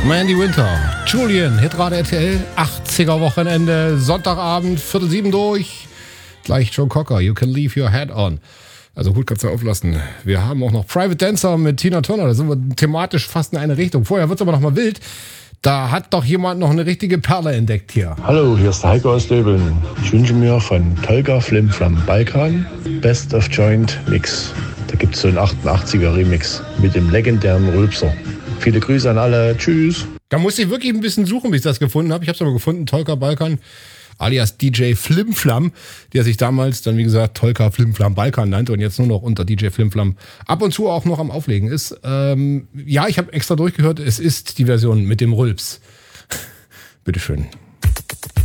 Mandy Winter, Julian, Hitrate RTL, 80er Wochenende, Sonntagabend, 6:45 durch. Gleich Joe Cocker, You Can Leave Your Head On. Also gut, kannst du auflassen. Wir haben auch noch Private Dancer mit Tina Turner, da sind wir thematisch fast in eine Richtung. Vorher wird es aber noch mal wild. Da hat doch jemand noch eine richtige Perle entdeckt hier. Hallo, hier ist der Heiko aus Döbeln. Ich wünsche mir von Tolga Flimflam Balkan Best of Joint Mix. Da gibt es so einen 88er Remix mit dem legendären Rülpser. Viele Grüße an alle. Tschüss. Da musste ich wirklich ein bisschen suchen, bis ich das gefunden habe. Ich habe es aber gefunden, Tolga Balkan, alias DJ Flimflam, der sich damals dann, wie gesagt, Tolga Flimflam Balkan nannte und jetzt nur noch unter DJ Flimflam ab und zu auch noch am Auflegen ist. Ja, ich habe extra durchgehört, es ist die Version mit dem Rülps. Bitteschön.